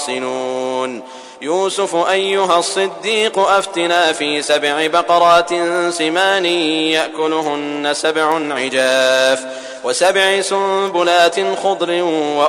يحسنون. يوسف أيها الصديق أفتنا في 7 بقرات سمان يأكلهن 7 عجاف و7 سنبلات خضر